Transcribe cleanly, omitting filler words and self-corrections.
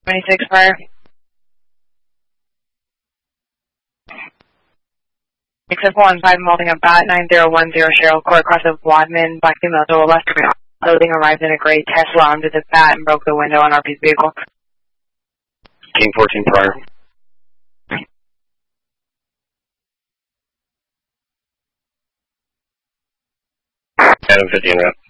26 prior. Except 15 holding a bat 9010 Cheryl Court across of Wadman, Black female door west loading arrived in a gray Tesla under the bat and broke the window on RP's vehicle. King 14 prior. Adam 50 en route.